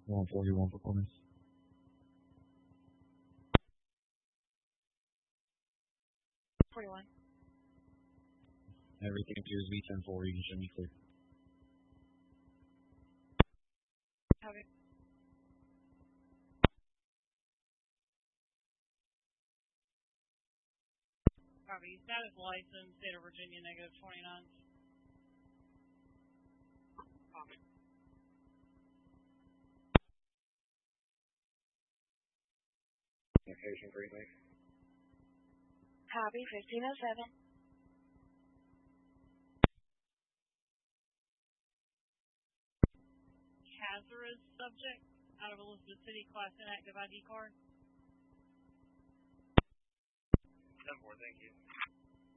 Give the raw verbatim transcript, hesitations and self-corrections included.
one forty-one performance. forty-one. Everything appears V ten four, you should be clear. Copy. Copy. Status license, State of Virginia, negative twenty-nine. Copy. Location Green Lake. Copy, fifteen oh seven. Hazardous subject out of Elizabeth City, class inactive I D card. ten four, thank you.